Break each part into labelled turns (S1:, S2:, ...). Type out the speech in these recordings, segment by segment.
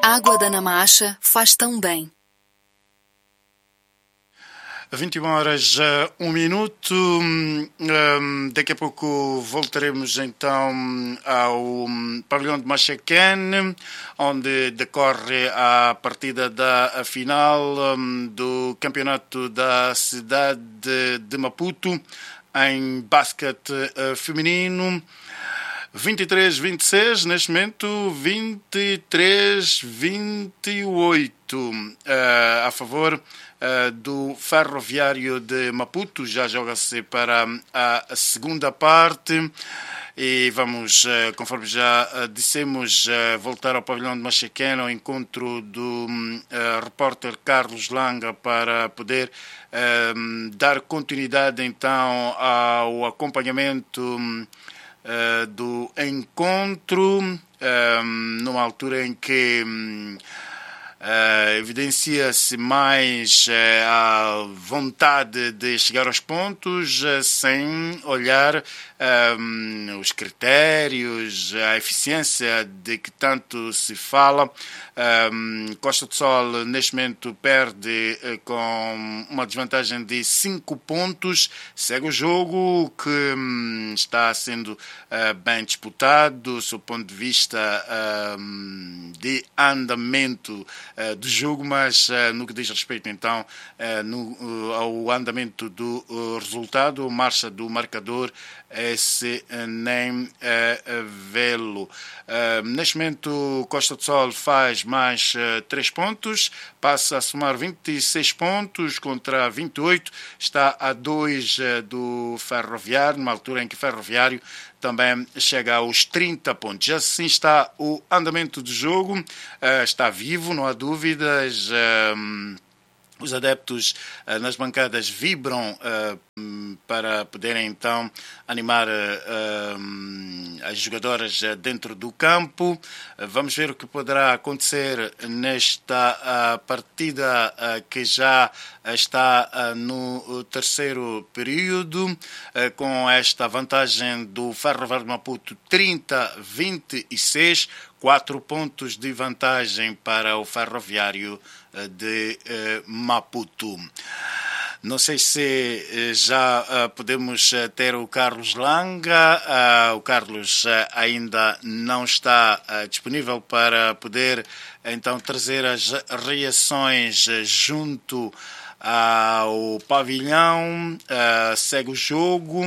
S1: Água da Namacha faz tão bem.
S2: 21 horas, 1 minuto. Daqui a pouco voltaremos então ao pavilhão de Machaquén, onde decorre a partida da final do campeonato da cidade de Maputo em basquete feminino. 23-26, neste momento 23-28 a favor do Ferroviário de Maputo. Já joga-se para a segunda parte e vamos, conforme já dissemos, voltar ao pavilhão de Machaquén, ao encontro do repórter Carlos Langa, para poder dar continuidade então ao acompanhamento do encontro, numa altura em que evidencia-se mais a vontade de chegar aos pontos sem olhar os critérios, a eficiência de que tanto se fala. Costa do Sol neste momento perde com uma desvantagem de 5 pontos. Segue o jogo que está sendo bem disputado sob o ponto de vista de andamento do jogo, mas no que diz respeito então ao andamento do resultado, marcha do marcador, esse nem vê-lo. Neste momento Costa do Sol faz mais 3 pontos, passa a somar 26 pontos contra 28, está a 2 do Ferroviário, numa altura em que o Ferroviário também chega aos 30 pontos. Assim está o andamento do jogo, está vivo, não há dúvidas. Os adeptos nas bancadas vibram para poderem então animar as jogadoras dentro do campo. Vamos ver o que poderá acontecer nesta partida que já está no terceiro período, com esta vantagem do Ferroviário de Maputo 30-26, 4 pontos de vantagem para o Ferroviário de Maputo. Não sei se já podemos ter o Carlos Langa. O Carlos ainda não está disponível para poder então trazer as reações junto ao pavilhão. Segue o jogo.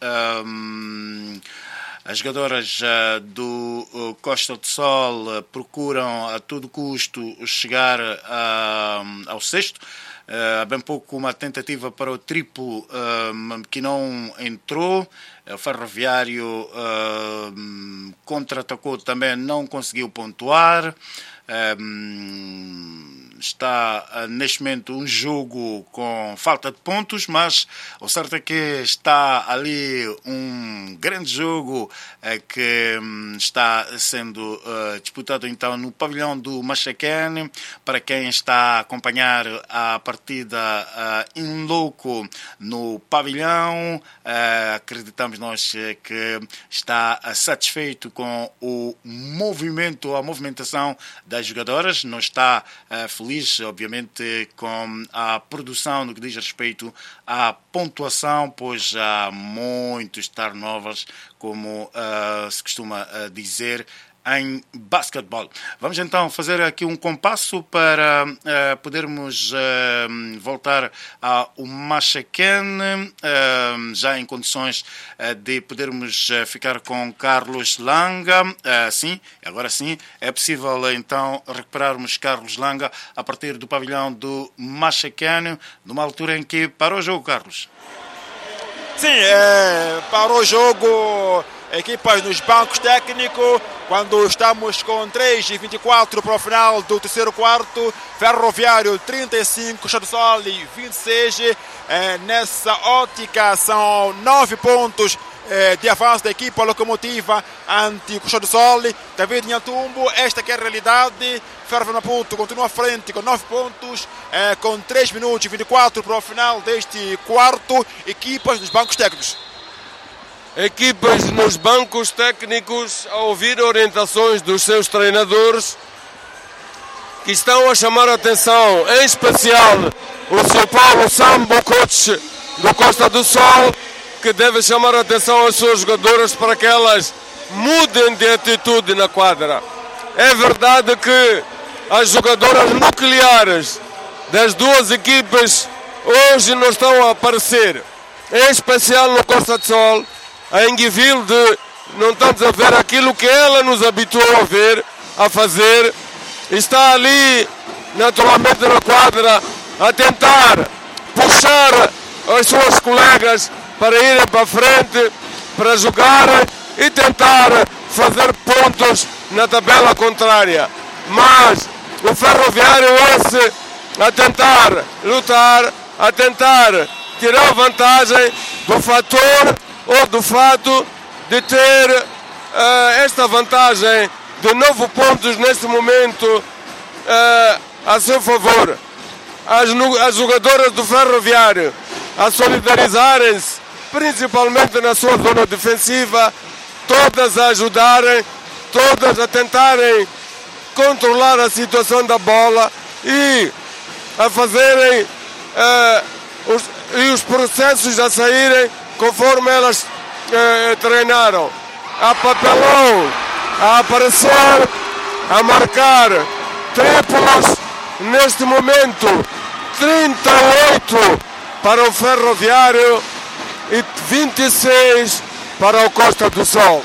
S2: As jogadoras do Costa do Sol procuram a todo custo chegar ao sexto. Há bem pouco uma tentativa para o triplo que não entrou. O Ferroviário contra-atacou, também não conseguiu pontuar. Está neste momento um jogo com falta de pontos, mas o certo é que está ali um grande jogo que está sendo disputado então no pavilhão do Machaquén. Para quem está a acompanhar a partida in loco no pavilhão, acreditamos nós que está satisfeito com o movimento, a movimentação das jogadoras. Não está feliz, obviamente, com a produção no que diz respeito à pontuação, pois há muitos turnovers, como se costuma dizer em basquetebol. Vamos então fazer aqui um compasso para podermos voltar ao Machaquén, já em condições de podermos ficar com Carlos Langa. Sim, agora sim, é possível então recuperarmos Carlos Langa a partir do pavilhão do Machaquén, numa altura em que parou o jogo, Carlos.
S3: Sim, parou o jogo. Equipas nos bancos técnicos, quando estamos com 3:24 para o final do terceiro quarto. Ferroviário 35, Costa do Sol 26. Nessa ótica são 9 pontos de avanço da equipa locomotiva ante Costa do Sol. David Nhatumbo, esta que é a realidade. Ferroviário Maputo continua à frente com 9 pontos, com 3 minutos e 24 para o final deste quarto. Equipas nos bancos técnicos.
S4: Equipas nos bancos técnicos a ouvir orientações dos seus treinadores. que estão a chamar a atenção, em especial o São Paulo Sambo, coach do Costa do Sol, que deve chamar a atenção às suas jogadoras para que elas mudem de atitude na quadra. É verdade que as jogadoras nucleares das duas equipes hoje não estão a aparecer, em especial no Costa do Sol. A Enguiville não estamos a ver aquilo que ela nos habituou a ver, a fazer. Está ali, naturalmente, na quadra, a tentar puxar as suas colegas para irem para frente, para jogarem e tentar fazer pontos na tabela contrária. Mas o Ferroviário esse a tentar lutar, a tentar tirar vantagem do fator ou do fato de ter esta vantagem de 9 pontos neste momento a seu favor. As jogadoras do Ferroviário a solidarizarem-se, principalmente na sua zona defensiva, todas a ajudarem, todas a tentarem controlar a situação da bola e a fazerem os processos a saírem conforme elas treinaram. A papelão a aparecer, a marcar triplos neste momento, 38 para o Ferroviário e 26 para o Costa do Sol.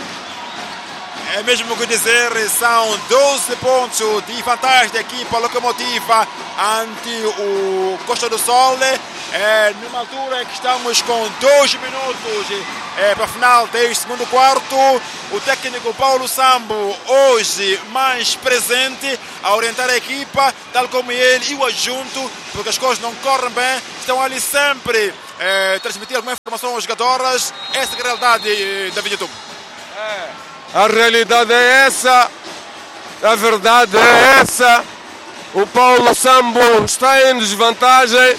S3: É mesmo que dizer, são 12 pontos de vantagem da equipa locomotiva ante o Costa do Sol. Numa altura em que estamos com 2 minutos para o final deste segundo quarto. O técnico Paulo Sambo, hoje mais presente a orientar a equipa, tal como ele e o adjunto, porque as coisas não correm bem, estão ali sempre transmitir alguma informação às jogadoras. Essa é a realidade, David YouTube.
S4: A realidade é essa, a verdade é essa. O Paulo Sambo está em desvantagem,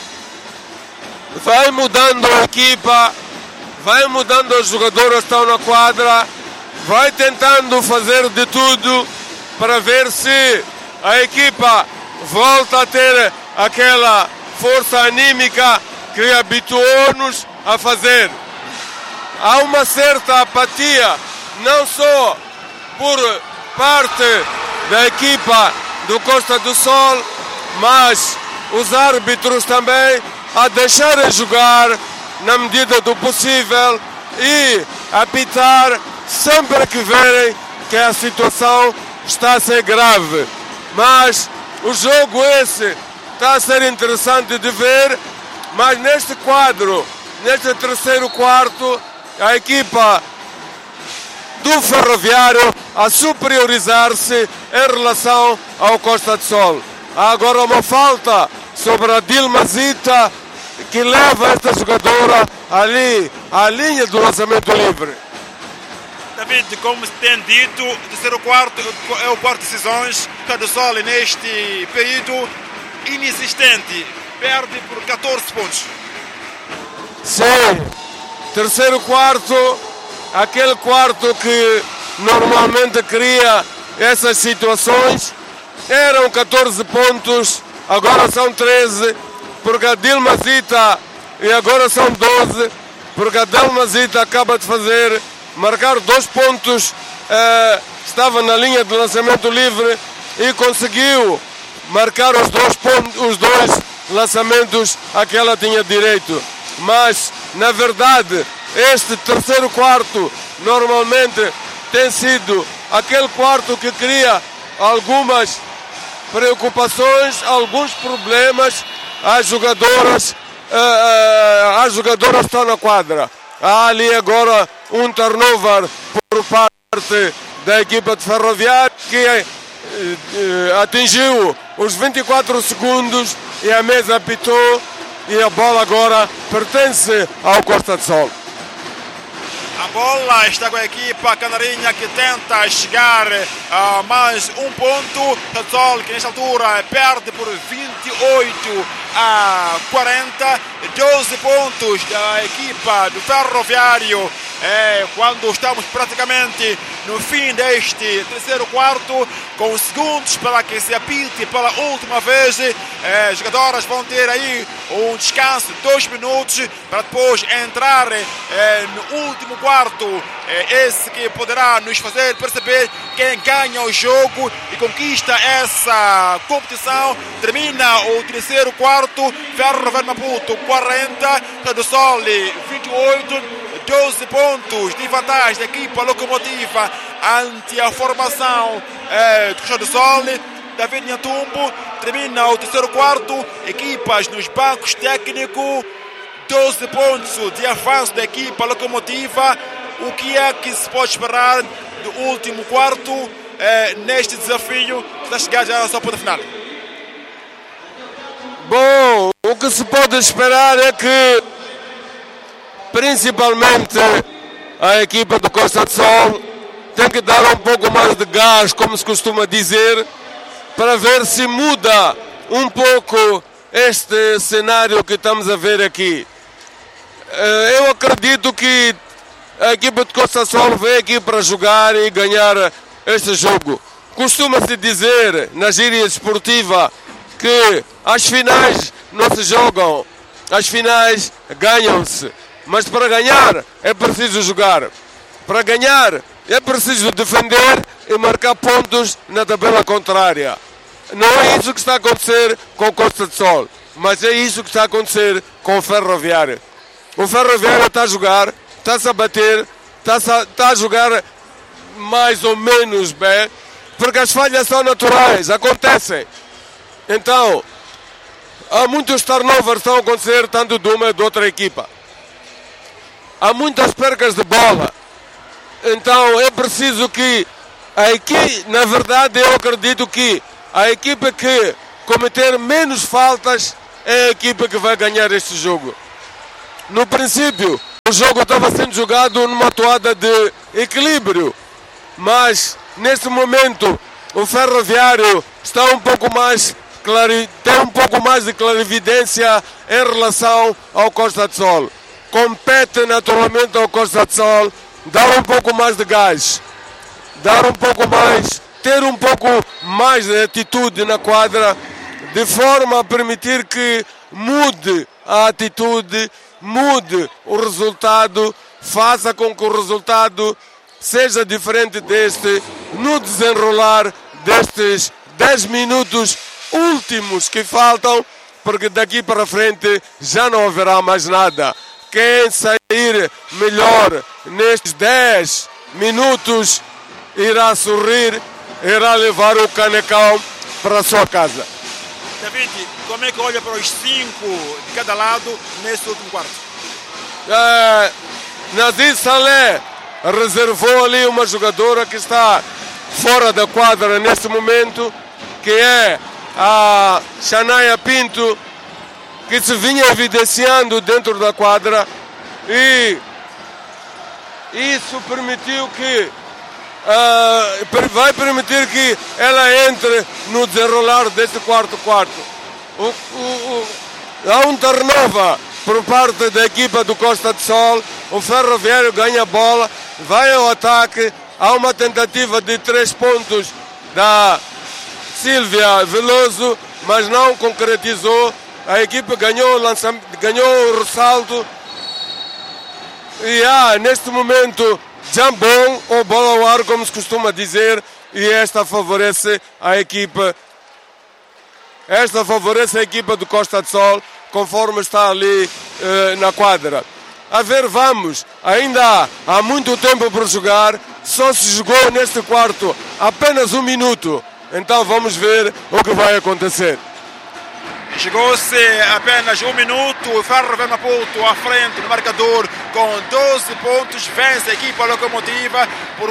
S4: vai mudando a equipa, vai mudando as jogadoras que estão na quadra, vai tentando fazer de tudo para ver se a equipa volta a ter aquela força anímica que habituou-nos a fazer. Há uma certa apatia, não só por parte da equipa do Costa do Sol, mas os árbitros também a deixarem jogar na medida do possível e apitar sempre que verem que a situação está a ser grave. Mas o jogo esse está a ser interessante de ver, mas neste quadro, neste terceiro quarto, a equipa do Ferroviário a superiorizar-se em relação ao Costa do Sol. Há agora uma falta sobre a Dilma Zita, que leva esta jogadora ali à linha do lançamento livre.
S3: David, como se tem dito, o terceiro quarto é o quarto de decisões. Costa do Sol neste período inexistente, perde por 14 pontos.
S4: Sim, terceiro quarto, aquele quarto que normalmente cria essas situações, eram 14 pontos, agora são 13, porque a Dilma Zita, e agora são 12, porque a Dilma Zita acaba de marcar 2 pontos, estava na linha de lançamento livre e conseguiu marcar os 2 pontos, os 2 lançamentos a que ela tinha direito. Mas, na verdade, este terceiro quarto normalmente tem sido aquele quarto que cria algumas preocupações, alguns problemas às jogadoras estão na quadra. Há ali agora um turnover por parte da equipa de Ferroviário que atingiu os 24 segundos e a mesa apitou e a bola agora pertence ao Costa do Sol.
S3: A bola está com a equipa canarinha que tenta chegar a mais um ponto. O Sol, que nesta altura perde por 28 a 40, 12 pontos da equipa do Ferroviário. Quando estamos praticamente no fim deste terceiro quarto, com segundos para que se apite pela última vez, as jogadoras vão ter aí um descanso de 2 minutos para depois entrar no último quarto, esse que poderá nos fazer perceber quem ganha o jogo e conquista essa competição. Termina o terceiro quarto, Ferroviário Maputo 40, do Sol 28, 12 pontos de vantagem da equipa locomotiva ante a formação do Costa do Sol. David Nhatumbo. Termina o terceiro quarto, equipas nos bancos técnicos, 12 pontos de avanço da equipa locomotiva. O que é que se pode esperar do último quarto neste desafio para chegar já à sua ponta final?
S4: Bom, o que se pode esperar é que principalmente a equipa do Costa do Sol tem que dar um pouco mais de gás, como se costuma dizer, para ver se muda um pouco este cenário que estamos a ver aqui. Eu acredito que a equipa do Costa do Sol veio aqui para jogar e ganhar este jogo. Costuma-se dizer na gíria esportiva que as finais não se jogam, as finais ganham-se. Mas para ganhar é preciso jogar. Para ganhar é preciso defender e marcar pontos na tabela contrária. Não é isso que está a acontecer com o Costa do Sol, mas é isso que está a acontecer com o Ferroviário. O Ferroviário está a jogar, está-se a bater, está a jogar mais ou menos bem, porque as falhas são naturais, acontecem. Então, há muitos turnovers que estão a acontecer, tanto de uma e de outra equipa. Há muitas percas de bola. Então é preciso que a equipe, na verdade eu acredito que a equipe que cometer menos faltas é a equipe que vai ganhar este jogo. No princípio, o jogo estava sendo jogado numa toada de equilíbrio, mas neste momento o Ferroviário está um pouco mais tem um pouco mais de clarividência em relação ao Costa do Sol. Compete naturalmente ao Costa do Sol dar um pouco mais de gás, dar um pouco mais, ter um pouco mais de atitude na quadra, de forma a permitir que mude a atitude, mude o resultado, faça com que o resultado seja diferente deste, no desenrolar destes 10 minutos últimos que faltam, porque daqui para frente já não haverá mais nada. Quem sair melhor nestes 10 minutos irá sorrir, irá levar o canecão para a sua casa.
S3: David, como é que olha para os 5 de cada lado nesse último quarto?
S4: Nazir Saleh reservou ali uma jogadora que está fora da quadra neste momento, que é a Shanaia Pinto, que se vinha evidenciando dentro da quadra, e isso permitiu que vai permitir que ela entre no desenrolar deste quarto. Há um turnover por parte da equipa do Costa do Sol. O Ferroviário ganha a bola, vai ao ataque, há uma tentativa de 3 pontos da Silvia Veloso, mas não concretizou. A equipe ganhou o ressalto e há neste momento jambon ou bola ao ar, como se costuma dizer, e esta favorece a equipa do Costa do Sol, conforme está ali na quadra. A ver, vamos, ainda há muito tempo por jogar, só se jogou neste quarto apenas 1 minuto, então vamos ver o que vai acontecer.
S3: Chegou-se apenas 1 minuto, o Ferroviário Maputo à frente no marcador com 12 pontos, vence a equipa locomotiva por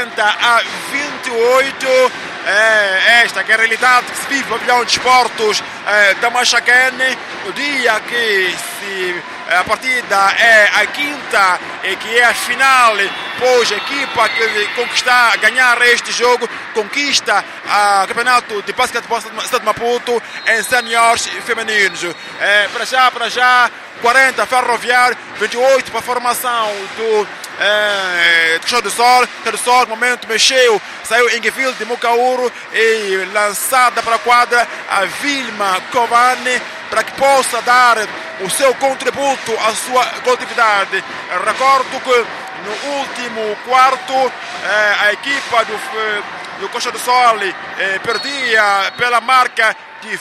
S3: 40-28. Esta que é a realidade que se vive no pavilhão de esportes da Machacane, no dia que a partida é a quinta e que é a final depois a equipa que ganhar este jogo conquista o campeonato de basquetebol Cidade de Maputo em seniors femininos. Para já 40 Ferroviário, 28 para a formação do Costa do Sol. Costa do Sol, no momento, mexeu, saiu em Gueville de Mucauro e lançada para a quadra a Vilma Covani para que possa dar o seu contributo à sua coletividade. Recordo que no último quarto a equipa do Costa do Sol perdia pela marca de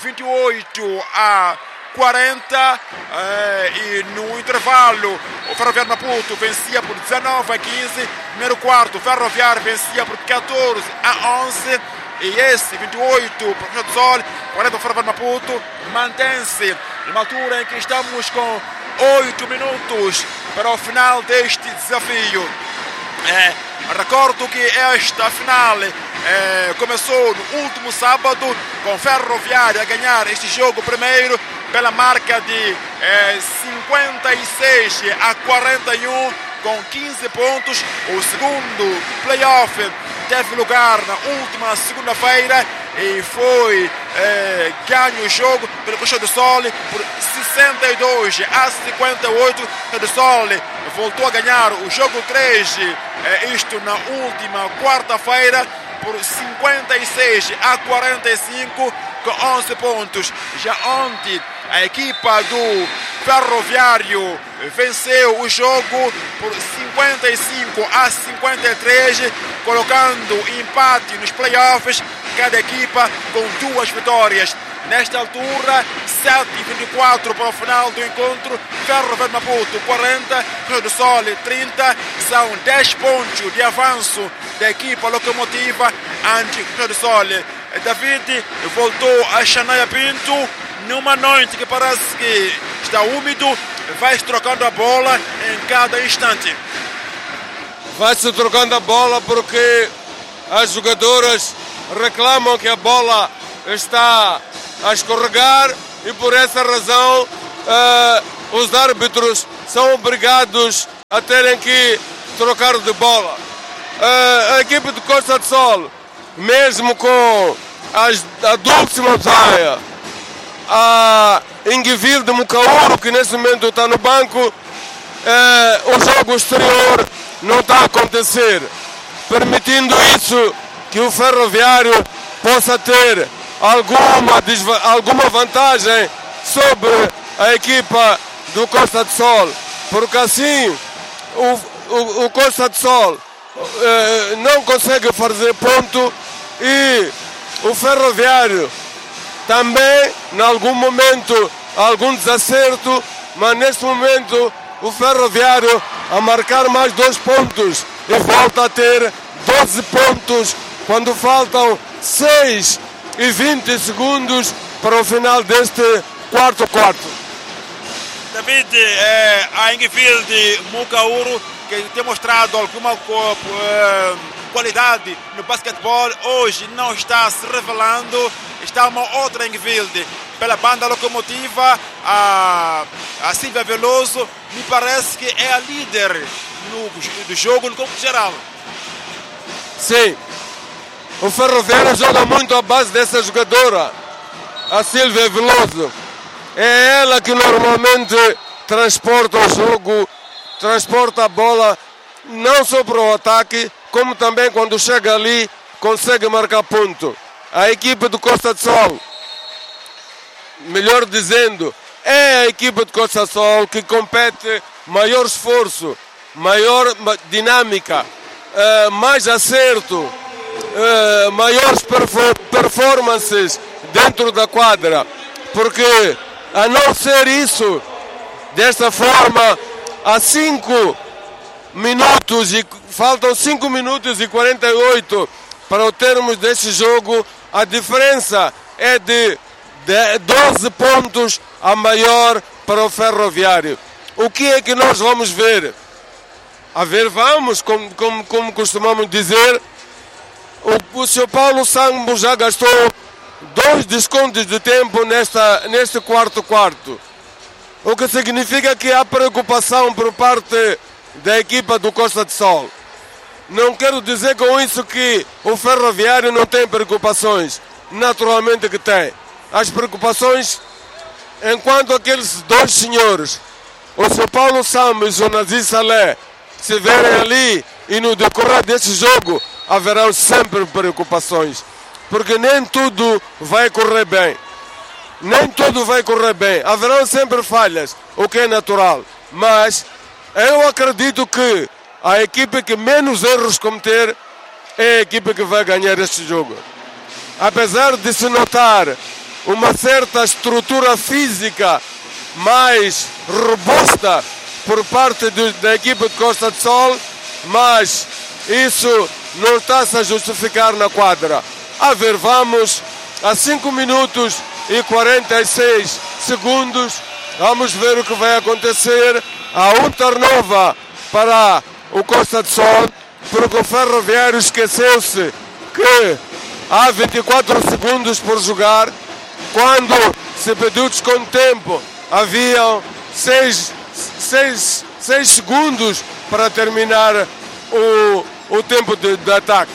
S3: 28-40 e no intervalo o Ferroviário Maputo vencia por 19-15. Primeiro quarto o Ferroviário vencia por 14-11 e esse 28 para o Costa do Sol, 40 para o Ferroviário Maputo mantém-se numa altura em que estamos com 8 minutos para o final deste desafio. Recordo que esta final começou no último sábado com o Ferroviário a ganhar este jogo primeiro pela marca de 56-41 com 15 pontos. O segundo playoff teve lugar na última segunda-feira e foi ganho o jogo pelo Costa do Sol por 62-58. Costa do Sol voltou a ganhar o jogo 3, isto na última quarta-feira, por 56-45 com 11 pontos. Já ontem a equipa do Ferroviário venceu o jogo por 55-53, colocando empate nos playoffs, cada equipa com 2 vitórias. Nesta altura, 7-24 para o final do encontro. Ferroviário Maputo 40, Costa do Sol 30. São 10 pontos de avanço da equipa locomotiva ante Costa do Sol. David voltou a Xanaia Pinto numa noite que parece que está úmido. Vai-se trocando a bola em cada instante.
S4: Vai-se trocando a bola porque as jogadoras reclamam que a bola está a escorregar e por essa razão os árbitros são obrigados a terem que trocar de bola. A equipe de Costa do Sol, mesmo com a Dulce Mozaia, a Inguiville de Mucauro, que nesse momento está no banco, o jogo exterior não está a acontecer, permitindo isso que o Ferroviário possa ter alguma vantagem sobre a equipa do Costa do Sol, porque assim o Costa do Sol não consegue fazer ponto e o Ferroviário também, em algum momento, algum desacerto, mas neste momento o Ferroviário a marcar mais 2 pontos e volta a ter 12 pontos quando faltam 6-20 segundos para o final deste quarto.
S3: David, a Inguiville de Mucauro, que tem mostrado alguma qualidade no basquetebol, hoje não está se revelando. Está uma outra Inguiville pela banda locomotiva, a Silvia Veloso, me parece que é a líder do jogo no campo geral.
S4: Sim, o Ferroviário joga muito à base dessa jogadora, a Silvia Veloso. É ela que normalmente transporta o jogo, transporta a bola, não só para o ataque, como também quando chega ali consegue marcar ponto. A equipe do Costa do Sol, melhor dizendo, é a equipe do Costa do Sol que compete maior esforço, maior dinâmica, mais acerto, maiores performances dentro da quadra, porque a não ser isso, desta forma, há 5 minutos e faltam 5 minutos e 48 para o termo deste jogo, a diferença é de 12 pontos a maior para o Ferroviário. O que é que nós vamos ver? A ver, vamos, como costumamos dizer, o São Paulo Sambo já gastou 2 descontos de tempo neste quarto. O que significa que há preocupação por parte da equipa do Costa do Sol. Não quero dizer com isso que o Ferroviário não tem preocupações. Naturalmente que tem. As preocupações, enquanto aqueles dois senhores, o São Paulo Sambo e o Nazir Saleh, estiverem ali e no decorrer desse jogo, haverão sempre preocupações. Porque nem tudo vai correr bem. Nem tudo vai correr bem. Haverão sempre falhas, o que é natural. Mas eu acredito que a equipe que menos erros cometer é a equipe que vai ganhar este jogo. Apesar de se notar uma certa estrutura física mais robusta por parte da equipe de Costa do Sol, mas isso não está-se a justificar na quadra. A ver, vamos a 5 minutos e 46 segundos, vamos ver o que vai acontecer. Há um turnover para o Costa do Sol, porque o Ferroviário esqueceu-se que há 24 segundos por jogar. Quando se pediu desconto de tempo, haviam 6 segundos para terminar o tempo de ataque.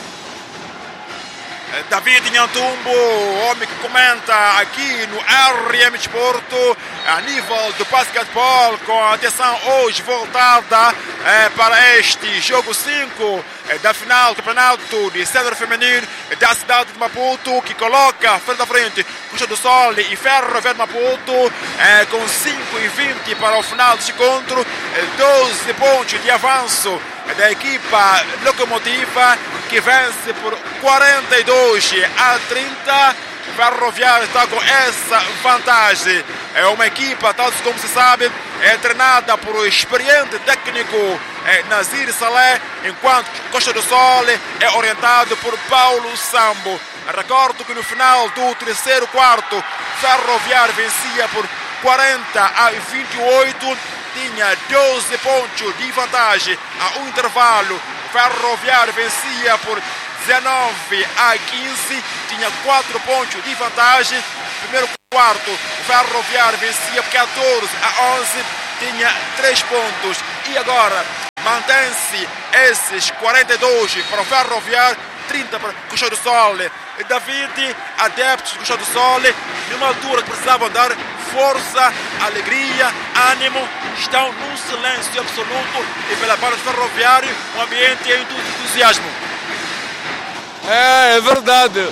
S3: David Nhantumbo, homem que comenta aqui no RM Desporto, a nível do basquetebol, com a atenção hoje voltada para este jogo 5 da final do campeonato de cedro feminino da cidade de Maputo, que coloca frente a frente Costa do Sol e Ferroviário de Maputo, com 5:20 para o final deste encontro, 12 pontos de avanço da equipa locomotiva, que vence por 42-30. Ferroviário está com essa vantagem. É uma equipa, tal como se sabe, é treinada por um experiente técnico Nazir Saleh, enquanto Costa do Sol é orientado por Paulo Sambo. Recordo que no final do terceiro quarto, Ferroviário vencia por 40-28, tinha 12 pontos de vantagem a um intervalo. Ferroviário vencia por 19-15, tinha 4 pontos de vantagem. Primeiro quarto, o Ferroviário vencia por 14-11, tinha 3 pontos. E agora mantém-se esses 42 para o Ferroviário, 30 para o Costa do Sol. David, adeptos do Costa do Sol, numa altura que precisavam dar força, alegria, ânimo, estão num silêncio absoluto, e pela parte do Ferroviário, um ambiente de entusiasmo.
S4: É verdade.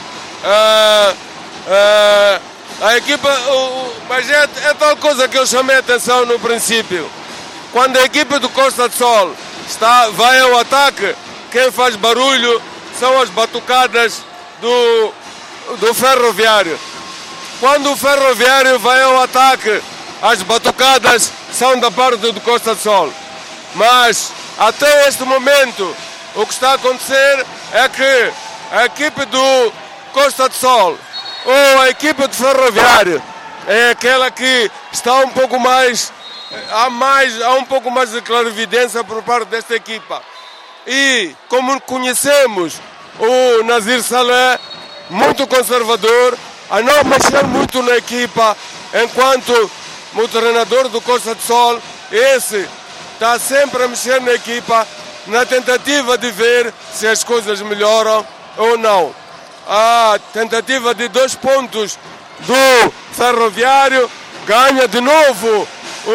S4: A equipa, mas é tal coisa que eu chamei a atenção no princípio. Quando a equipe do Costa do Sol vai ao ataque, quem faz barulho são as batucadas do Ferroviário. Quando o Ferroviário vai ao ataque, as batucadas são da parte do Costa do Sol. Mas até este momento, o que está a acontecer é que a equipe do Costa do Sol ou a equipe do Ferroviário é aquela que está um pouco mais, há um pouco mais de clarividência por parte desta equipa. E como conhecemos o Nazir Saleh, muito conservador, a não mexer muito na equipa, enquanto o treinador do Costa do Sol, esse está sempre a mexer na equipa, na tentativa de ver se as coisas melhoram ou não. A tentativa de 2 pontos do Ferroviário, ganha de novo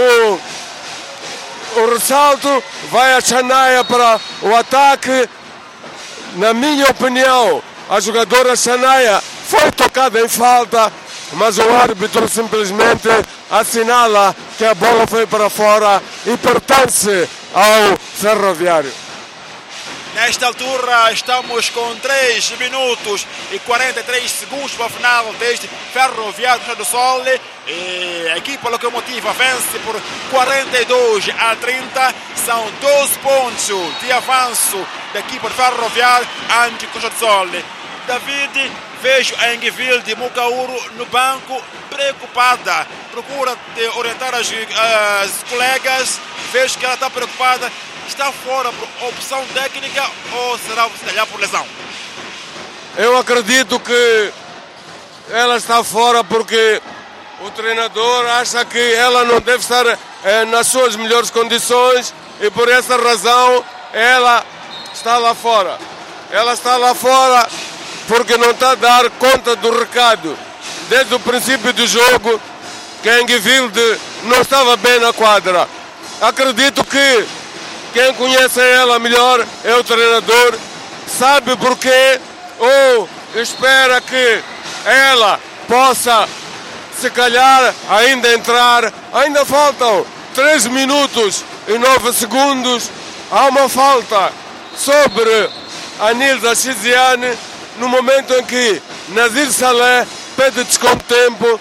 S4: o ressalto, vai a Xanaia para o ataque. Na minha opinião, a jogadora Xanaia foi tocada em falta, mas o árbitro simplesmente assinala que a bola foi para fora e pertence ao Ferroviário.
S3: Nesta altura estamos com 3 minutos e 43 segundos para o final deste Ferroviário do Sol. E a equipa locomotiva vence por 42-30. São 12 pontos de avanço da equipa Ferroviário ante Costa do Sol. David, vejo a Enguiville de Mucauro no banco, preocupada. Procura orientar as colegas. Vejo que ela está preocupada. Está fora por opção técnica ou será se calhar por lesão?
S4: Eu acredito que ela está fora porque o treinador acha que ela não deve estar nas suas melhores condições, e por essa razão ela está lá fora. Ela está lá fora porque não está a dar conta do recado. Desde o princípio do jogo, que a Enguiville não estava bem na quadra. Acredito que quem conhece ela melhor é o treinador, sabe porquê, ou espera que ela possa, se calhar, ainda entrar. Ainda faltam 3 minutos e 9 segundos. Há uma falta sobre a Nilda Chiziane no momento em que Nazir Saleh pede desconto de tempo.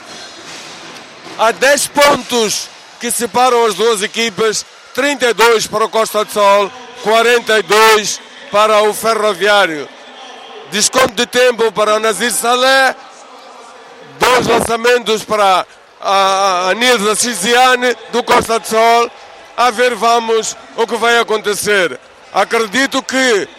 S4: Há 10 pontos que separam as duas equipas, 32 para o Costa do Sol, 42 para o Ferroviário. Desconto de tempo para o Nazir Saleh, 2 lançamentos para a Nilda Chiziane do Costa do Sol. A ver, vamos o que vai acontecer. Acredito que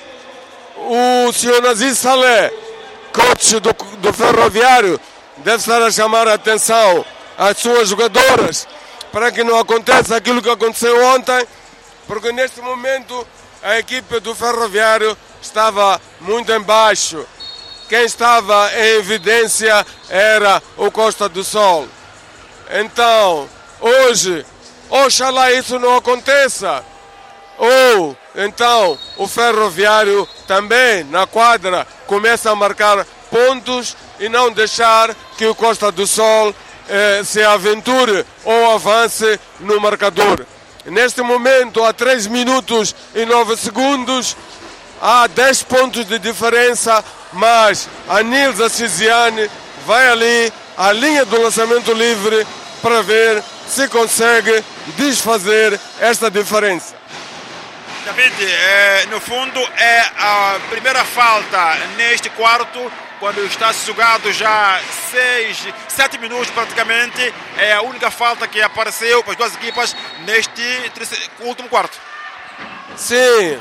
S4: o senhor Nazir Saleh, coach do Ferroviário, deve estar a chamar a atenção às suas jogadoras para que não aconteça aquilo que aconteceu ontem, porque neste momento a equipe do Ferroviário estava muito em baixo. Quem estava em evidência era o Costa do Sol. Então, hoje, oxalá isso não aconteça. Ou, então, o Ferroviário também, na quadra, começa a marcar pontos e não deixar que o Costa do Sol se aventure ou avance no marcador. Neste momento, há 3 minutos e 9 segundos, há 10 pontos de diferença, mas a Nilda Chiziane vai ali à linha do lançamento livre para ver se consegue desfazer esta diferença.
S3: David, no fundo é a primeira falta neste quarto, quando está jogado já 7 minutos praticamente. É a única falta que apareceu para as duas equipas neste último quarto.
S4: Sim,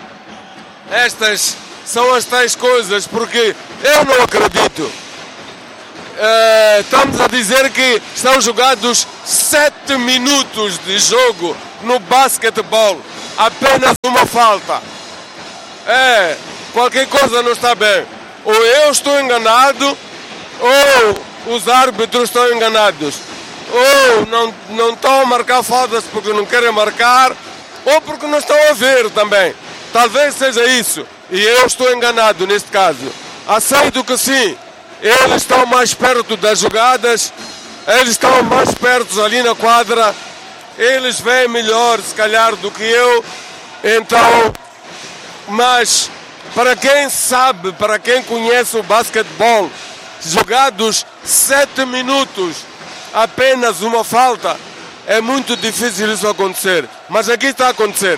S4: estas são as tais coisas, porque eu não acredito. Estamos a dizer que estão jogados 7 minutos de jogo no basquetebol. Apenas uma falta. Qualquer coisa não está bem. Ou eu estou enganado, ou os árbitros estão enganados. Ou não estão a marcar faltas porque não querem marcar, ou porque não estão a ver também. Talvez seja isso. E eu estou enganado neste caso. Aceito que sim, eles estão mais perto das jogadas, eles estão mais perto ali na quadra, eles veem melhor se calhar do que eu. Então, mas para quem sabe, para quem conhece o basquetebol, jogados 7 minutos, apenas uma falta, é muito difícil isso acontecer. Mas aqui está a acontecer.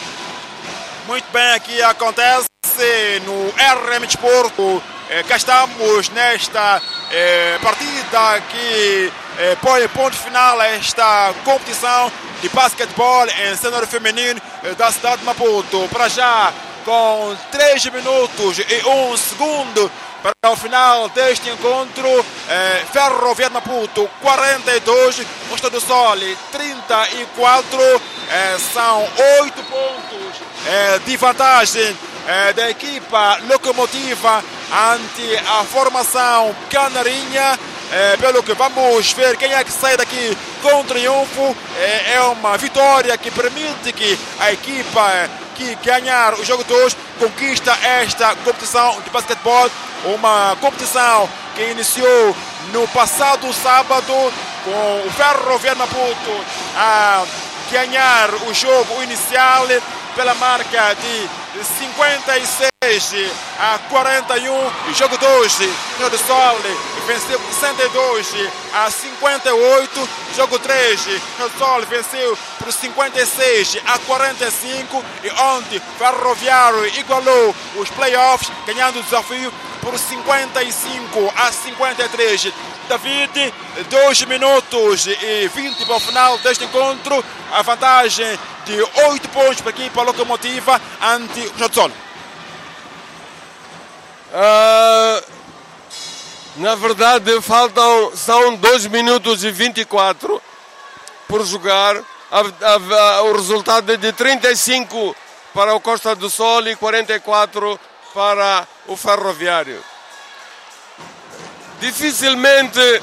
S3: Muito bem, aqui acontece no RM Desporto. Cá estamos nesta partida que põe ponto final a esta competição de basquetebol em sênior feminino da cidade de Maputo. Para já, com 3 minutos e 1 segundo para o final deste encontro, Ferroviário de Maputo 42, Costa do Sol 34, são 8 pontos de vantagem da equipa locomotiva ante a formação canarinha. Pelo que vamos ver quem é que sai daqui com triunfo. É uma vitória que permite que a equipa que ganhar o jogo de hoje conquista esta competição de basquetebol. Uma competição que iniciou no passado sábado com o Ferroviário de Maputo a ganhar o jogo inicial pela marca de 56 a 41. Jogo 2, Costa do Sol venceu 62 a 58. Jogo 3, Costa do Sol venceu por 56 a 45. E ontem Ferroviário igualou os playoffs, ganhando o desafio por 55 a 53. David, 2 minutos e 20 para o final deste encontro. A vantagem de 8 pontos para a equipa locomotiva ante o Costa do Sol.
S4: Na verdade, são 2 minutos e 24 por jogar. O resultado é de 35 para o Costa do Sol e 44 para o Ferroviário. Dificilmente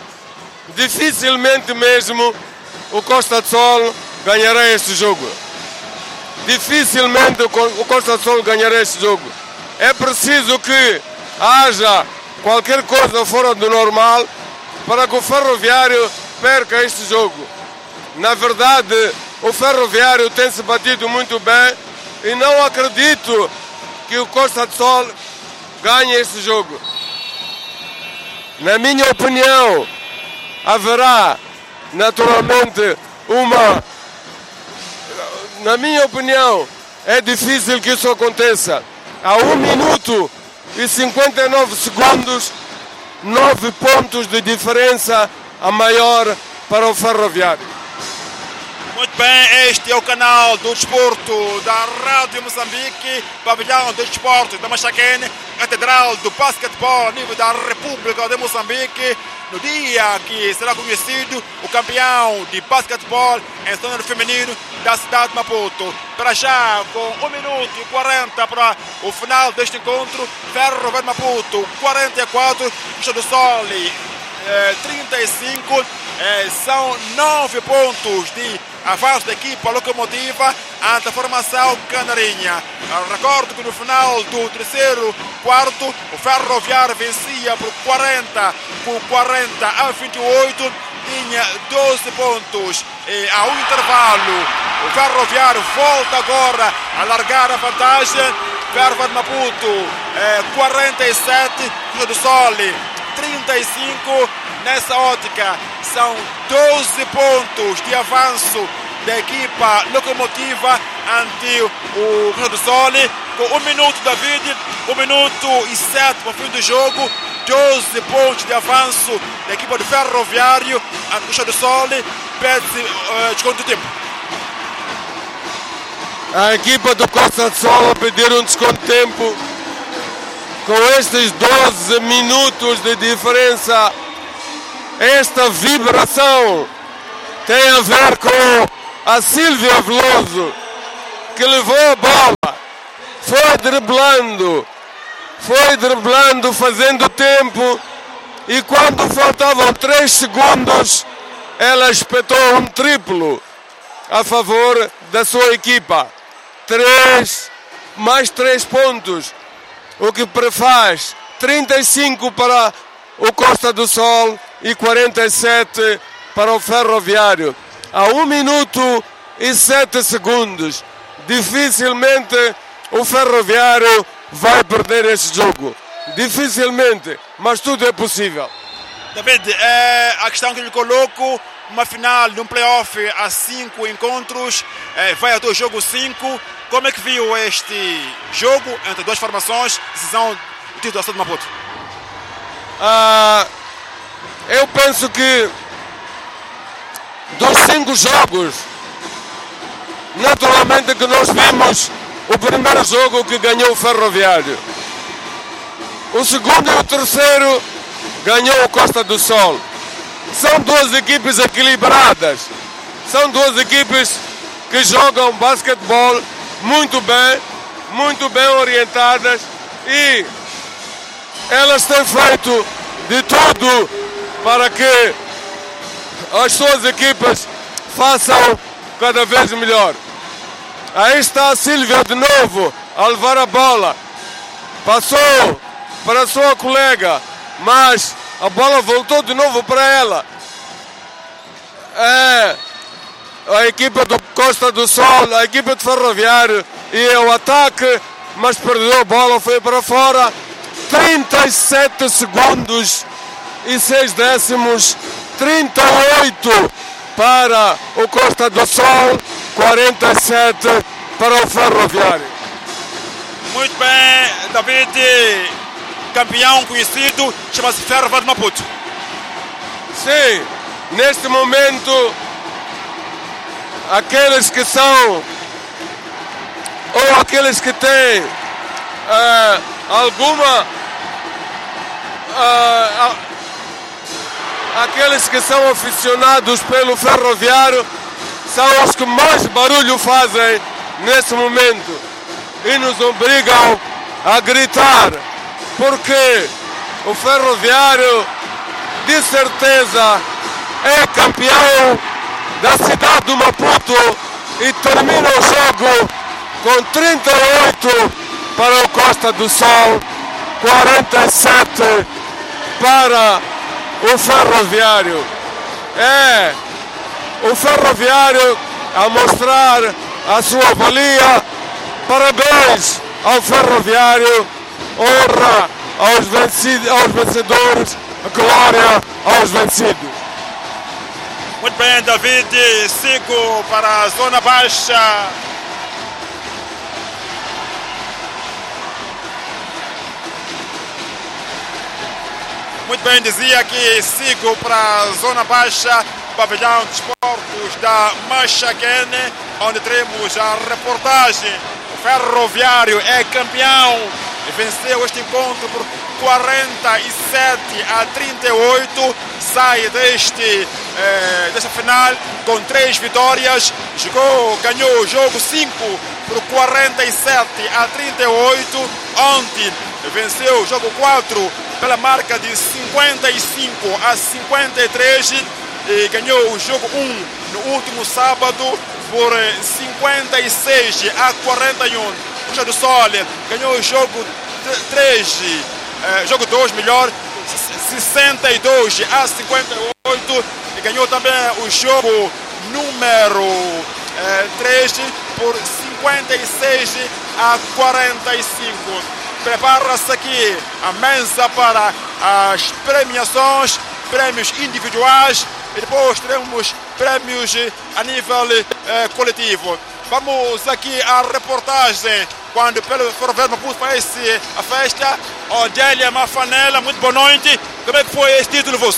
S4: mesmo o Costa do Sol ganhará este jogo. Dificilmente o Costa do Sol ganhará este jogo. É preciso que haja qualquer coisa fora do normal para que o Ferroviário perca este jogo. Na verdade, o Ferroviário tem se batido muito bem e não acredito que o Costa do Sol ganhe este jogo. Na minha opinião, haverá naturalmente Na minha opinião, é difícil que isso aconteça. A 1 minuto e 59 segundos, 9 pontos de diferença a maior para o Ferroviário.
S3: Muito bem, este é o canal do desporto da Rádio Moçambique, pavilhão dos desportos da Machaquene, catedral do basquetebol a nível da República de Moçambique, no dia que será conhecido o campeão de basquetebol em zona feminino da cidade de Maputo. Para já, com 1 minuto e 40 para o final deste encontro, Ferroviário Maputo 44, Costa do Sol 35, são 9 pontos de avanço da equipa locomotiva ante a formação canarinha. Recordo que no final do terceiro quarto o Ferroviário vencia por 40 a 28, tinha 12 pontos e ao intervalo o Ferroviário volta agora a largar a vantagem. Ferroviário Maputo 47, Costa do Sol 35. Nessa ótica, são 12 pontos de avanço da equipa locomotiva ante o Costa do Sol. Com 1 minuto, David, 1 minuto e 7 para o fim do jogo, 12 pontos de avanço da equipa do Ferroviário ante o Costa do Sol. Pede desconto do tempo.
S4: A equipa do Costa do Sol a pedir um desconto de tempo. Com estes 12 minutos de diferença, esta vibração tem a ver com a Silvia Veloso, que levou a bola, foi driblando, fazendo tempo, e quando faltavam 3 segundos, ela espetou um triplo a favor da sua equipa. Mais 3 pontos, o que prefaz 35 para o Costa do Sol e 47 para o Ferroviário. A 1 minuto e 7 segundos. Dificilmente o Ferroviário vai perder este jogo. Dificilmente, mas tudo é possível.
S3: David, a questão que lhe coloco, uma final de um playoff a 5 encontros, vai até o jogo 5. Como é que viu este jogo entre duas formações, decisão do título da cidade de Maputo?
S4: Eu penso que dos 5 jogos, naturalmente que nós vimos o primeiro jogo que ganhou o Ferroviário. O segundo e o terceiro ganhou o Costa do Sol. São 2 equipes equilibradas. São 2 equipes que jogam basquetebol muito bem orientadas, e elas têm feito de tudo para que as suas equipas façam cada vez melhor. Aí está a Silvia de novo a levar a bola. Passou para a sua colega, mas a bola voltou de novo para ela. A equipa do Costa do Sol, a equipa de Ferroviário, e o ataque, mas perdeu a bola, foi para fora. 37 segundos e 6 décimos, 38 para o Costa do Sol, 47 para o Ferroviário.
S3: Muito bem, David, campeão conhecido, chama-se Ferroviário Maputo.
S4: Sim, neste momento, aqueles que são, ou aqueles que têm aqueles que são aficionados pelo Ferroviário são os que mais barulho fazem nesse momento. e nos obrigam a gritar, porque o Ferroviário de certeza é campeão da cidade do Maputo e termina o jogo com 38 para o Costa do Sol, 47 para o Ferroviário. É o Ferroviário a mostrar a sua valia. Parabéns ao Ferroviário, honra aos vencedores, glória aos vencidos.
S3: Muito bem, David, sigo para a zona baixa. Muito bem, dizia que sigo para a zona baixa, pavilhão de esportes da Machaquene, onde teremos a reportagem. O Ferroviário é campeão e venceu este encontro por 47-38, sai desta final com 3 vitórias, ganhou o jogo 5 por 47-38, ontem venceu o jogo 4 pela marca de 55-53 e ganhou o jogo 1 no último sábado por 56-41. Costa do Sol ganhou o jogo 2 melhor, 62-58 e ganhou também o jogo número 3 por 56-45. Prepara-se aqui a mesa para as premiações, prêmios individuais e depois teremos prêmios a nível coletivo. Vamos aqui à reportagem quando pelo Ferroviário Maputo faz a festa. Odélia Mafanella, muito boa noite. Como é que foi esse título vosso?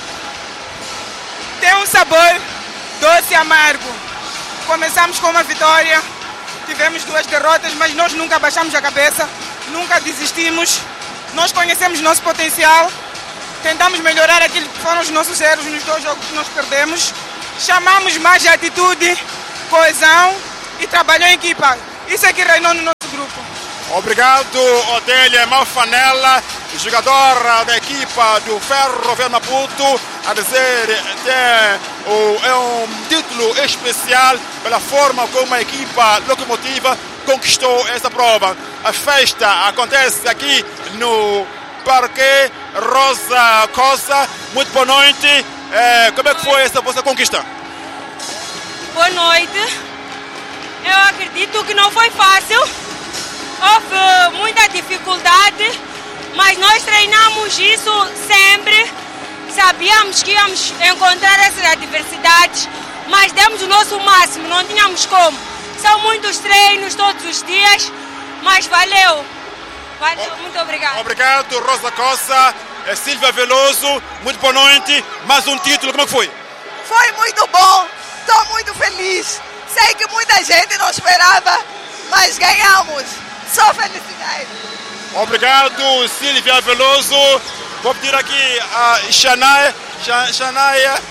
S5: Tem um sabor doce e amargo. Começamos com uma vitória, tivemos 2 derrotas, mas nós nunca baixamos a cabeça, nunca desistimos. Nós conhecemos nosso potencial, tentamos melhorar aquilo que foram os nossos erros nos 2 jogos que nós perdemos. Chamamos mais de atitude, coesão e trabalho em equipa. Isso é que reinou no nosso grupo.
S3: Obrigado, Odélia Mafanella, jogadora da equipa do Ferroviário Maputo, a dizer é um título especial pela forma como a equipa locomotiva conquistou essa prova. A festa acontece aqui no Parque Rosa Costa. Muito boa noite. Como é que foi essa vossa conquista?
S6: Boa noite. Eu acredito que não foi fácil. Houve muita dificuldade, mas nós treinamos isso sempre. Sabíamos que íamos encontrar essas adversidades, mas demos o nosso máximo, não tínhamos como. São muitos treinos todos os dias, mas valeu. Valeu, muito obrigado.
S3: Obrigado, Rosa Costa. Silvia Veloso, muito boa noite. Mais um título, como foi?
S7: Foi muito bom, estou muito feliz. Sei que muita gente não esperava, mas ganhamos. Só felicidade.
S3: Obrigado, Silvia Veloso. Vou pedir aqui a Shanaia. Shanaia,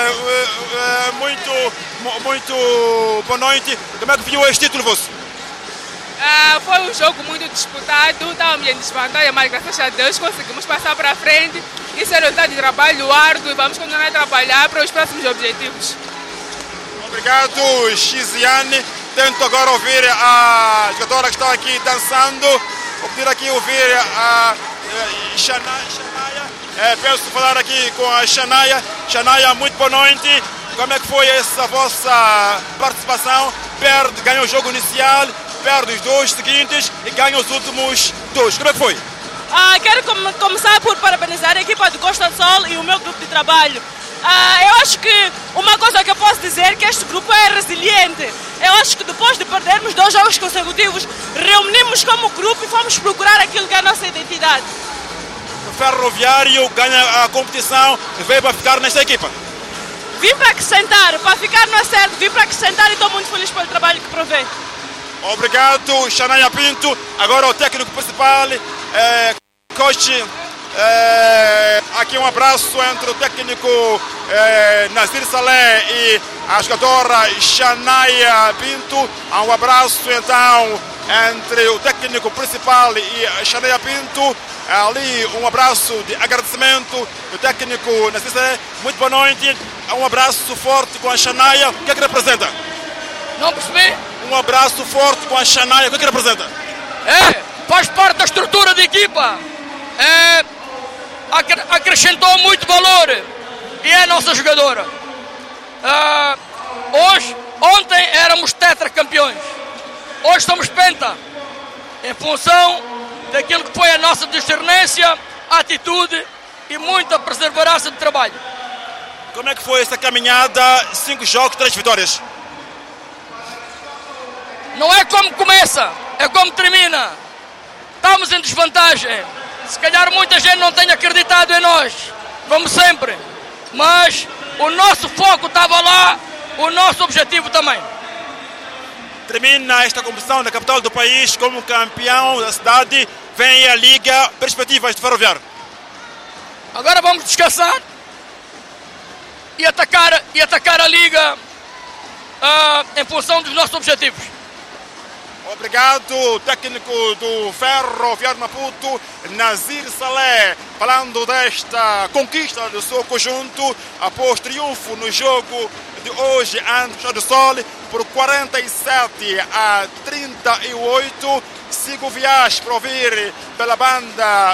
S3: muito boa noite. Como é que viu este título, você?
S8: Foi um jogo muito disputado, estávamos em desvantagem, mas graças a Deus conseguimos passar para frente. Isso é resultado de trabalho árduo e vamos continuar a trabalhar para os próximos objetivos.
S3: Obrigado, Xiziane. Tento agora ouvir a jogadora que está aqui dançando. Vou pedir aqui ouvir a Shanaia. Penso falar aqui com a Shanaia. Shanaia, muito boa noite. Como é que foi essa vossa participação? Ganha o jogo inicial, perde os 2 seguintes e ganha os últimos 2. Como é que foi?
S6: Quero começar por parabenizar a equipa do Costa do Sol e o meu grupo de trabalho. Eu acho que uma coisa que eu posso dizer é que este grupo é resiliente. Eu acho que depois de perdermos 2 jogos consecutivos, reunimos como grupo e fomos procurar aquilo que é a nossa identidade.
S3: O Ferroviário ganha a competição e veio para ficar nesta equipa.
S6: Vim para acrescentar, para ficar no acerto, vim para acrescentar e estou muito feliz pelo trabalho que provei.
S3: Obrigado, Shanaia Pinto. Agora o técnico principal, coach. Aqui um abraço entre o técnico Nazir Saleh e a jogadora Shanaia Pinto. Um abraço então entre o técnico principal e Xaneia Pinto. Ali um abraço de agradecimento do técnico Nassissé. Muito boa noite. Um abraço forte com a Xaneia. O que é que representa?
S9: Não percebi?
S3: Um abraço forte com a Xaneia. O que é que representa?
S9: Faz parte da estrutura de equipa. Acrescentou muito valor e é a nossa jogadora. Ontem éramos tetracampeões, hoje somos penta, em função daquilo que foi a nossa discernência, atitude e muita perseverança de trabalho.
S3: Como é que foi essa caminhada? 5 jogos, 3 vitórias.
S9: Não é como começa, é como termina. Estamos em desvantagem. Se calhar muita gente não tem acreditado em nós, vamos sempre. Mas o nosso foco estava lá, o nosso objetivo também.
S3: Termina esta competição na capital do país como campeão da cidade. Vem a Liga, perspectivas de Ferroviário.
S9: Agora vamos descansar e atacar a Liga em função dos nossos objetivos.
S3: Obrigado, técnico do Ferroviário Maputo, Nazir Saleh, falando desta conquista do seu conjunto após triunfo no jogo de hoje ante o Costa do Sol por 47-38. Sigo viagem para ouvir pela banda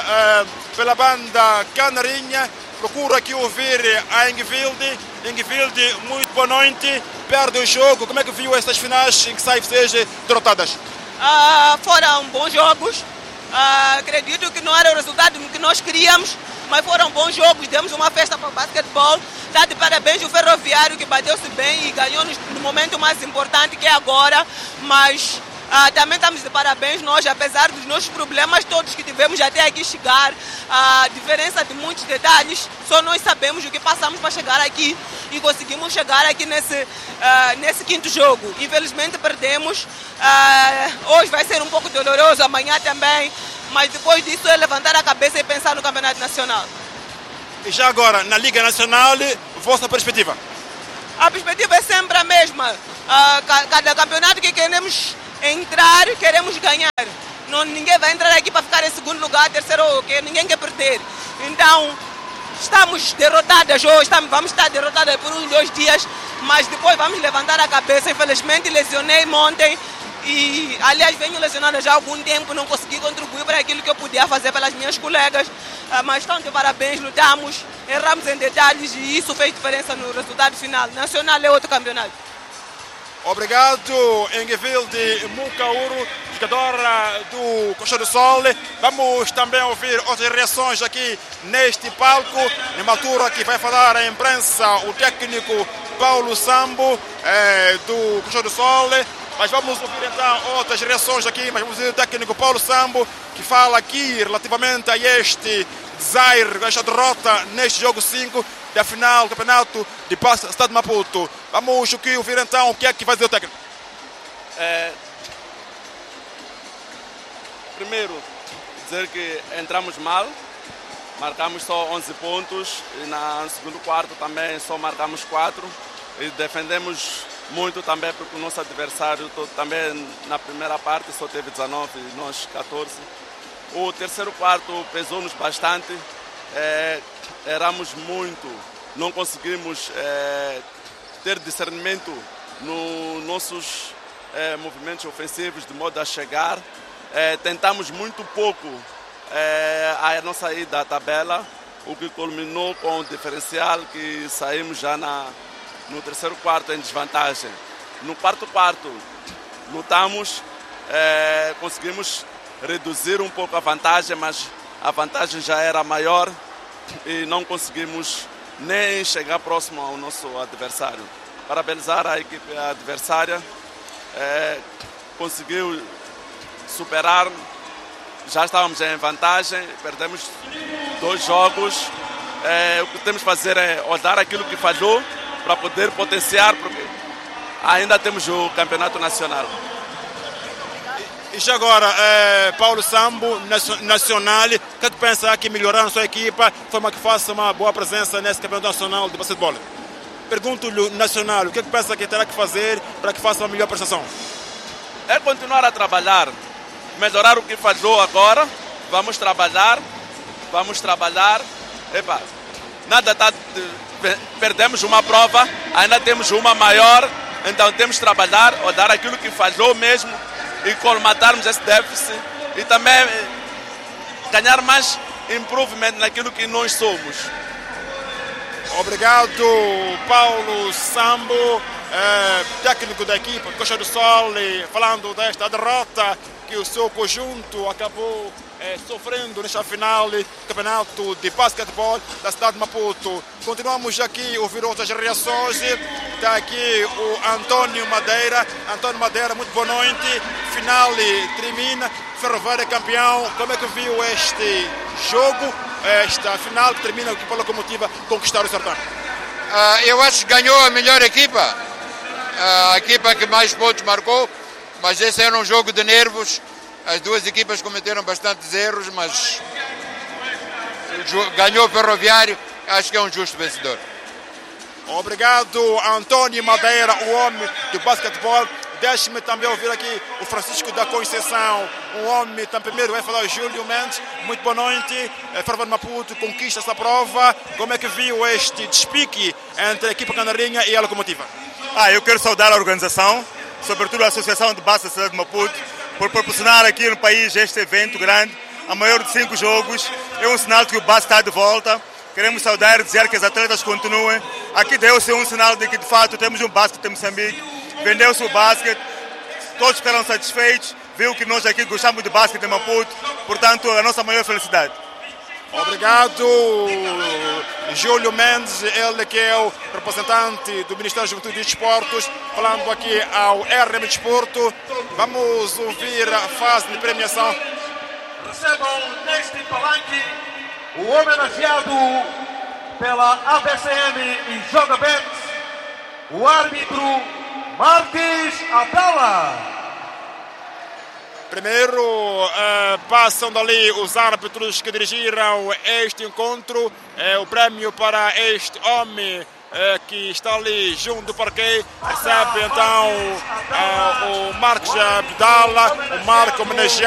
S3: Canarinha. Procuro aqui ouvir a Engfield. Engfield, muito boa noite. Perde o jogo. Como é que viu essas finais em que saem vocês derrotadas?
S7: Foram bons jogos. Acredito que não era o resultado que nós queríamos, mas foram bons jogos. Demos uma festa para o basquetebol. Está de parabéns o Ferroviário, que bateu-se bem e ganhou no momento mais importante, que é agora. Mas também estamos de parabéns nós, apesar dos nossos problemas todos que tivemos até aqui chegar, a diferença de muitos detalhes, só nós sabemos o que passamos para chegar aqui e conseguimos chegar aqui nesse quinto jogo. Infelizmente perdemos, hoje vai ser um pouco doloroso, amanhã também, mas depois disso é levantar a cabeça e pensar no Campeonato Nacional.
S3: E já agora, na Liga Nacional, vossa perspectiva?
S7: A perspectiva é sempre a mesma. Cada campeonato que queremos entrar, queremos ganhar. Ninguém vai entrar aqui para ficar em segundo lugar, terceiro, ninguém quer perder. Então, estamos derrotadas hoje, vamos estar derrotadas por 2 dias, mas depois vamos levantar a cabeça. Infelizmente, lesionei-me ontem e, aliás, venho lesionada já há algum tempo, não consegui contribuir para aquilo que eu podia fazer pelas minhas colegas, mas estão de parabéns, lutamos, erramos em detalhes e isso fez diferença no resultado final. Nacional é outro campeonato.
S3: Obrigado, Engfield Mukauru, jogadora do Costa do Sol. Vamos também ouvir outras reações aqui neste palco. Numa altura que vai falar a imprensa o técnico Paulo Sambo, do Costa do Sol. Mas vamos ouvir então outras reações aqui. Mas vamos ouvir o técnico Paulo Sambo, que fala aqui relativamente a este desire, esta derrota neste jogo 5 da final do campeonato de Estado de Maputo. Vamos ouvir então o que é que vai dizer o técnico.
S10: Primeiro, dizer que entramos mal, marcamos só 11 pontos e no segundo quarto também só marcamos 4 e defendemos muito também porque o nosso adversário também na primeira parte só teve 19 e nós 14. O terceiro quarto pesou-nos bastante, erramos muito, não conseguimos ter discernimento nos nossos movimentos ofensivos de modo a chegar. Tentamos muito pouco a nossa ida à tabela, o que culminou com o diferencial que saímos já no terceiro quarto em desvantagem. No quarto quarto lutamos, conseguimos reduzir um pouco a vantagem, mas a vantagem já era maior e não conseguimos nem chegar próximo ao nosso adversário. Parabenizar a equipe adversária, conseguiu superar, já estávamos em vantagem, perdemos 2 jogos. O que temos que fazer é olhar aquilo que falhou para poder potenciar, porque ainda temos o Campeonato Nacional.
S3: E já agora, Paulo Sambo, Nacional, o que pensa que melhorar a sua equipa, de forma que faça uma boa presença nesse Campeonato Nacional de Basquetebol? Pergunto-lhe, Nacional, o que pensa que terá que fazer para que faça uma melhor prestação?
S10: É continuar a trabalhar, melhorar o que falhou agora. Vamos trabalhar. Epa, nada está... Perdemos uma prova, ainda temos uma maior, então temos que trabalhar, olhar aquilo que falhou mesmo e colmatarmos esse déficit e também ganhar mais improvement naquilo que nós somos.
S3: Obrigado, Paulo Sambo, técnico da equipe Costa do Sol, falando desta derrota que o seu conjunto acabou sofrendo nesta final do campeonato de basquetebol da cidade de Maputo. Continuamos aqui a ouvir outras reações. Está aqui o António Madeira, muito boa noite. Final termina, Ferroviário campeão. Como é que viu este jogo, esta final que termina aqui pela Locomotiva conquistar o certame?
S11: Eu acho que ganhou a melhor equipa, a equipa que mais pontos marcou, mas esse era um jogo de nervos. As duas equipas cometeram bastantes erros, mas ganhou o Ferroviário, acho que é um justo vencedor.
S3: Obrigado, António Madeira, o homem do basquetebol. Deixe-me também ouvir aqui o Francisco da Conceição, um homem, também primeiro vai falar o Júlio Mendes. Muito boa noite, Ferroviário de Maputo conquista essa prova. Como é que viu este despique entre a equipa canarinha e a Locomotiva?
S12: Eu quero saudar a organização, sobretudo a Associação de Basquete da cidade de Maputo, por proporcionar aqui no país este evento grande, a maior de 5 jogos. É um sinal de que o basquete está de volta. Queremos saudar e dizer que os atletas continuem. Aqui deu-se um sinal de que, de fato, temos um basquete em Moçambique. Vendeu-se o basquete, todos ficaram satisfeitos. Viu que nós aqui gostamos de basquete em Maputo. Portanto, a nossa maior felicidade.
S3: Obrigado, Júlio Mendes, ele que é o representante do Ministério da Juventude e Desportos, falando aqui ao RM Desporto. Vamos ouvir a fase de premiação.
S13: Recebam neste palanque o homenageado pela ABCM e JogaBet, o árbitro Martins Abdala.
S3: Primeiro passam dali os árbitros que dirigiram este encontro. O prémio para este homem que está ali junto do parquet. Recebe então o Marcos Abdala, o Marco homenageado.